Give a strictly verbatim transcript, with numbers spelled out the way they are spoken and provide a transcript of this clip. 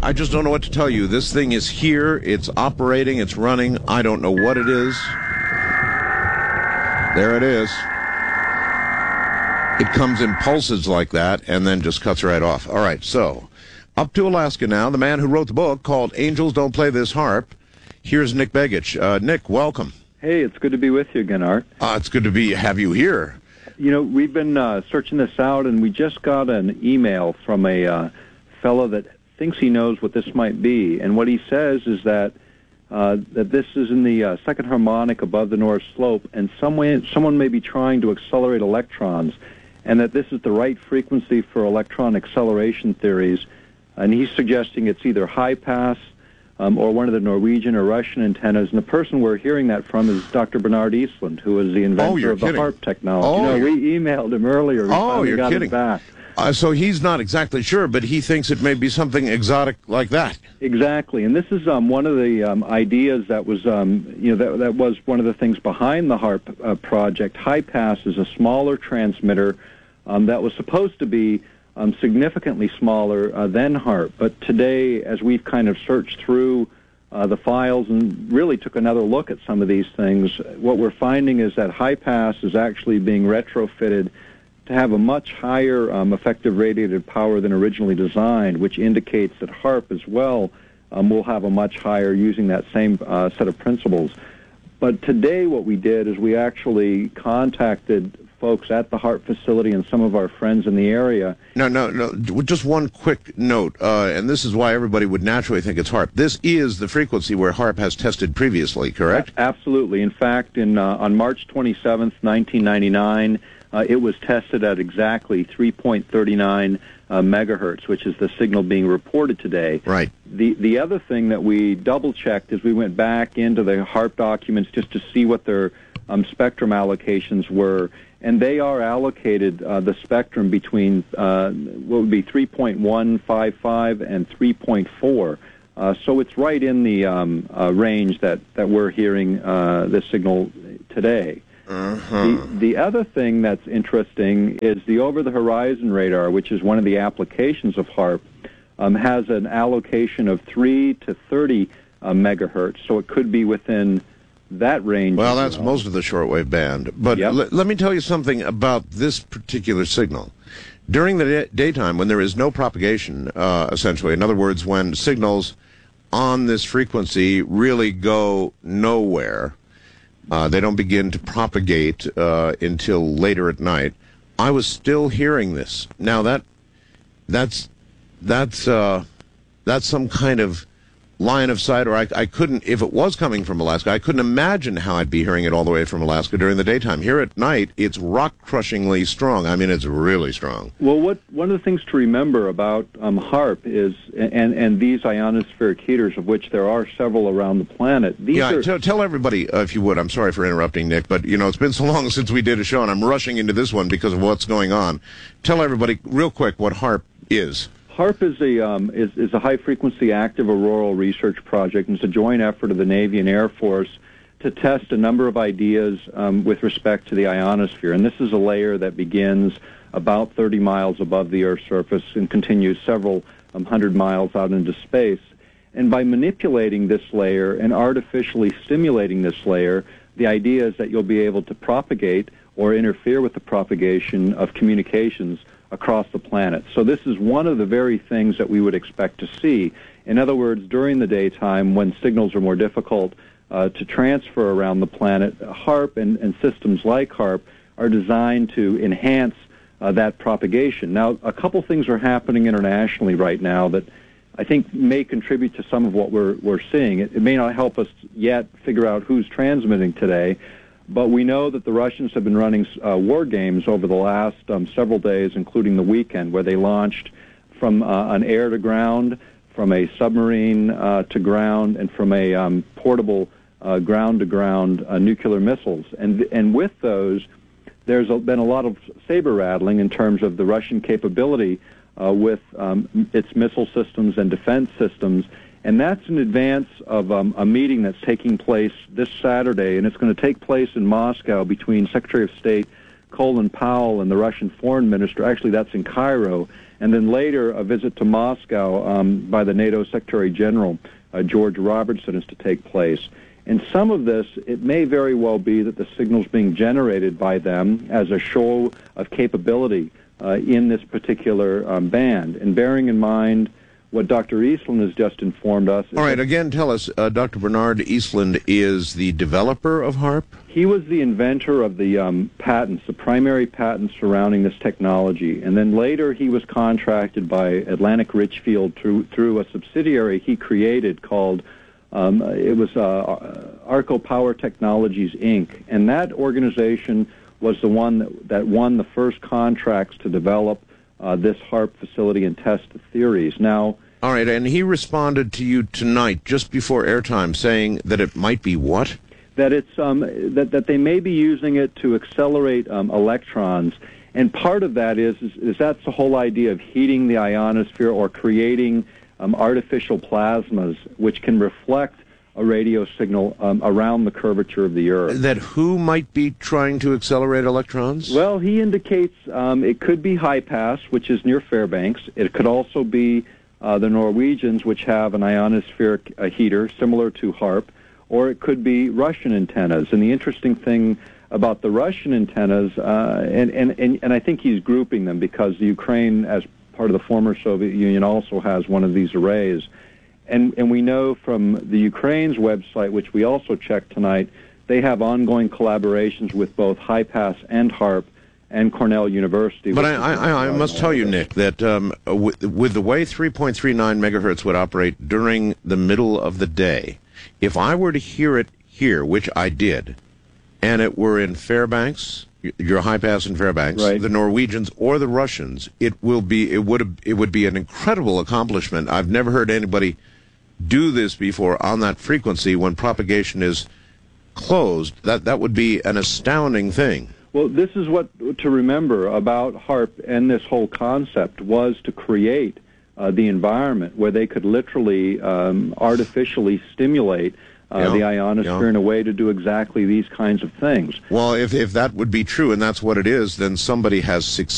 I just don't know what to tell you. This thing is here. It's operating. It's running. I don't know what it is. There it is. It comes in pulses like that and then just cuts right off. All right, so up to Alaska now. The man who wrote the book called Angels Don't Play This Harp. Here's Nick Begich. Uh, Nick, welcome. Hey, it's good to be with you again, Art. Uh, it's good to be have you here. You know, we've been uh, searching this out, and we just got an email from a uh, fellow that thinks he knows what this might be. And what he says is that uh, that this is in the uh, second harmonic above the North Slope, and some way, someone may be trying to accelerate electrons, and that this is the right frequency for electron acceleration theories. And he's suggesting it's either high pass um, or one of the Norwegian or Russian antennas. And the person we're hearing that from is Doctor Bernard Eastland, who is the inventor oh, of the kidding. HARP technology. Oh, you know, we emailed him earlier. We oh, you're got kidding. It back. Uh, so he's not exactly sure, but he thinks it may be something exotic like that. Exactly, and this is um, one of the um, ideas that was, um, you know, that, that was one of the things behind the HARP uh, project. High Pass is a smaller transmitter um, that was supposed to be um, significantly smaller uh, than HARP, but today, as we've kind of searched through uh, the files and really took another look at some of these things, what we're finding is that High Pass is actually being retrofitted to have a much higher um, effective radiated power than originally designed, which indicates that HARP as well um, will have a much higher using that same uh, set of principles. But today what we did is we actually contacted folks at the HARP facility and some of our friends in the area. No, no, no. Just one quick note, uh, and this is why everybody would naturally think it's HARP. This is the frequency where HARP has tested previously, correct? A- absolutely. In fact, in uh, on March twenty-seventh, nineteen ninety-nine, Uh, it was tested at exactly three point three nine uh, megahertz, which is the signal being reported today. Right. The the other thing that we double-checked is we went back into the HARP documents just to see what their um, spectrum allocations were, and they are allocated uh, the spectrum between uh, what would be three point one five five and three point four. Uh, so it's right in the um, uh, range that, that we're hearing uh, this signal today. Uh-huh. The, the other thing that's interesting is the over-the-horizon radar, which is one of the applications of HARP, um, has an allocation of three to thirty uh, megahertz, so it could be within that range. Well, that's well. most of the shortwave band. But yep. l- let me tell you something about this particular signal. During the day- daytime, when there is no propagation, uh, essentially, in other words, when signals on this frequency really go nowhere, Uh, they don't begin to propagate uh, until later at night. I was still hearing this. Now that that's that's uh, that's some kind of line of sight, or I, I couldn't. If it was coming from Alaska, I couldn't imagine how I'd be hearing it all the way from Alaska during the daytime. Here at night, it's rock-crushingly strong. I mean, it's really strong. Well, what one of the things to remember about um, HARP is, and and these ionospheric heaters, of which there are several around the planet. These yeah, are, t- tell everybody, uh, if you would. I'm sorry for interrupting, Nick, but you know it's been so long since we did a show, and I'm rushing into this one because of what's going on. Tell everybody real quick what HARP is. HARP is a um, is, is a high-frequency active auroral research project, and it's a joint effort of the Navy and Air Force to test a number of ideas um, with respect to the ionosphere. And this is a layer that begins about thirty miles above the Earth's surface and continues several um, hundred miles out into space. And by manipulating this layer and artificially stimulating this layer, the idea is that you'll be able to propagate or interfere with the propagation of communications across the planet. So this is one of the very things that we would expect to see. In other words, during the daytime, when signals are more difficult uh, to transfer around the planet, HARP and, and systems like HARP are designed to enhance uh, that propagation. Now, a couple things are happening internationally right now that I think may contribute to some of what we're, we're seeing. It, it may not help us yet figure out who's transmitting today, but we know that the Russians have been running uh, war games over the last um, several days, including the weekend, where they launched from uh, an air-to-ground, from a submarine uh, to ground, and from a um, portable uh, ground-to-ground uh, nuclear missiles. And and with those, there's a, been a lot of saber-rattling in terms of the Russian capability uh, with um, its missile systems and defense systems. And that's in advance of um, a meeting that's taking place this Saturday, and it's going to take place in Moscow between Secretary of State Colin Powell and the Russian Foreign Minister. Actually, that's in Cairo. and then later a visit to Moscow um, by the NATO Secretary General, uh, George Robertson, is to take place. And some of this, it may very well be that the signals being generated by them as a show of capability uh, in this particular um, band. And bearing in mind what Doctor Eastland has just informed us. All right, again, tell us, uh, Doctor Bernard Eastland is the developer of HAARP? He was the inventor of the um, patents, the primary patents surrounding this technology. And then later he was contracted by Atlantic Richfield through, through a subsidiary he created called, um, it was uh, Arco Power Technologies, Incorporated. And that organization was the one that, that won the first contracts to develop uh, this HAARP facility and test the theories. Now, all right, and he responded to you tonight, just before airtime, saying that it might be what? That it's um, that that they may be using it to accelerate um, electrons, and part of that is, is is that's the whole idea of heating the ionosphere or creating um, artificial plasmas which can reflect a radio signal um, around the curvature of the Earth. That who might be trying to accelerate electrons? Well, he indicates um, it could be High Pass, which is near Fairbanks. It could also be Uh, the Norwegians, which have an ionospheric uh, heater similar to HAARP, or it could be Russian antennas. And the interesting thing about the Russian antennas, uh, and, and, and, and I think he's grouping them because the Ukraine, as part of the former Soviet Union, also has one of these arrays. And, and we know from the Ukraine's website, which we also checked tonight, they have ongoing collaborations with both High Pass and HAARP and Cornell University. But I, I, I must tell you, Nick, that um, with, with the way three point three nine megahertz would operate during the middle of the day, if I were to hear it here, which I did, and it were in Fairbanks, your High Pass in Fairbanks, right, the Norwegians or the Russians, it will be it would it would be an incredible accomplishment. I've never heard anybody do this before on that frequency when propagation is closed. That that would be an astounding thing. Well, this is what to remember about HAARP and this whole concept was to create uh, the environment where they could literally um, artificially stimulate uh, yeah, the ionosphere yeah. in a way to do exactly these kinds of things. Well, if if that would be true and that's what it is, then somebody has succeeded.